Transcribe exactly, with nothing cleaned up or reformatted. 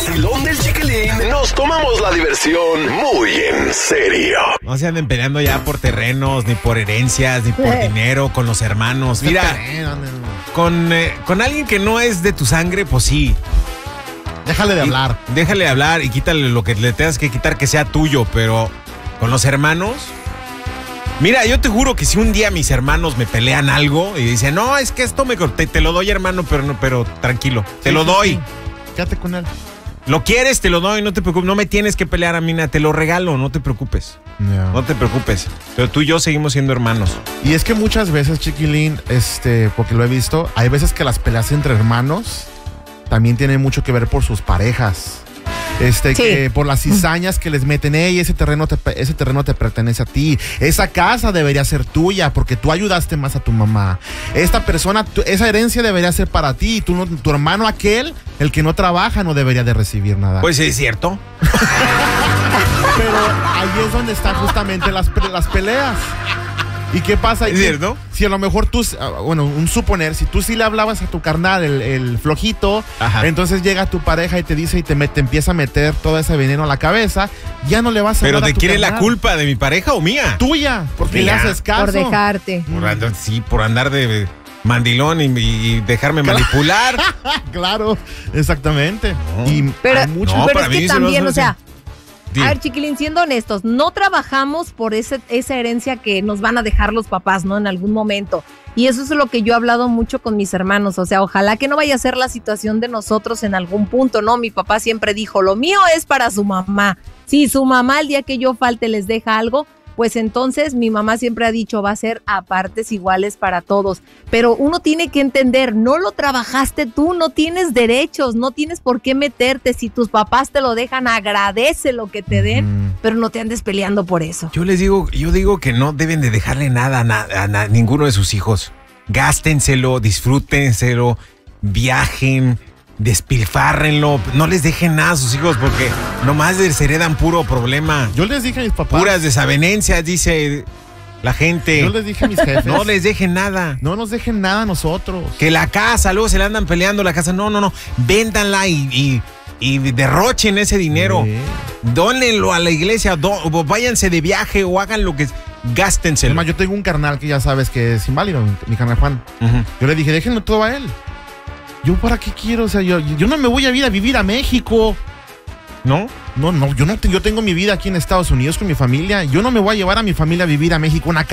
vacilón del Chiquilín nos tomamos la diversión muy en serio. No se anden peleando ya por terrenos, ni por herencias, ni por Eh. dinero con los hermanos. Mira, con, eh, con alguien que no es de tu sangre, pues sí. Déjale de Y- hablar. Déjale de hablar y quítale lo que le tengas que quitar que sea tuyo, pero con los hermanos... Mira, yo te juro que si un día mis hermanos me pelean algo y dicen, no, es que esto me te, te lo doy, hermano, pero no, pero tranquilo, te Sí, lo sí, doy. sí. Quédate con él. Lo quieres, te lo doy, no te preocupes, no me tienes que pelear a mí, nada, te lo regalo, no te preocupes. Yeah. No te preocupes. Pero tú y yo seguimos siendo hermanos. Y es que muchas veces, Chiquilín, este, porque lo he visto, hay veces que las peleas entre hermanos también tienen mucho que ver por sus parejas. Este, Sí. que por las cizañas que les meten, ey, ese terreno te, pe- ese terreno te pertenece a ti. Esa casa debería ser tuya porque tú ayudaste más a tu mamá. Esta persona, tu- esa herencia debería ser para ti. Tú no- tu hermano aquel, el que no trabaja, no debería de recibir nada. Pues es cierto. Pero ahí es donde están justamente las, pe- las peleas. ¿Y qué pasa? ¿Es cierto? Si a lo mejor tú, ah, bueno, un suponer, si tú sí le hablabas a tu carnal, el, el flojito, Ajá. entonces llega tu pareja y te dice y te, met- te empieza a meter todo ese veneno a la cabeza, ya no le vas a Pero hablar a ¿de tu quién es la carnal. culpa? ¿De mi pareja o mía? Tuya, porque le Mía. haces caso. Por dejarte. Por andar, sí, por andar de mandilón y, y dejarme manipular. Claro, exactamente. No. Y Pero, hay mucho- No, pero para es mí que se lo también, hace o sea, Dime. a ver, Chiquilín, siendo honestos, no trabajamos por ese, esa herencia que nos van a dejar los papás, ¿no? En algún momento. Y eso es lo que yo he hablado mucho con mis hermanos. O sea, ojalá que no vaya a ser la situación de nosotros en algún punto, ¿no? Mi papá siempre dijo, lo mío es para su mamá. Si su mamá el día que yo falte les deja algo, pues entonces mi mamá siempre ha dicho, va a ser a partes iguales para todos. Pero uno tiene que entender, no lo trabajaste tú, no tienes derechos, no tienes por qué meterte. Si tus papás te lo dejan, agradece lo que te den, Ujú. pero no te andes peleando por eso. Yo les digo, yo digo que no deben de dejarle nada a, na- a na- ninguno de sus hijos. Gástenselo, disfrútenselo, viajen, despilfárrenlo. No les dejen nada a sus hijos porque nomás les heredan puro problema. Yo les dije a mis papás. Puras desavenencias, dice la gente. Yo les dije a mis jefes. No les dejen nada. No nos dejen nada a nosotros. Que la casa, luego se le andan peleando la casa. No, no, no. Véndanla y, y, y derrochen ese dinero. Sí. Dónenlo a la iglesia. do- o váyanse de viaje o hagan lo que... Gástenselo. Además, yo tengo un carnal que ya sabes que es inválido, mi, mi carnal Juan. Ujú. Yo le dije, déjenlo todo a él. ¿Yo para qué quiero? O sea, yo, yo no me voy a ir a vivir a México. ¿No? No, no, yo no te- yo tengo mi vida aquí en Estados Unidos con mi familia. Yo no me voy a llevar a mi familia a vivir a México, una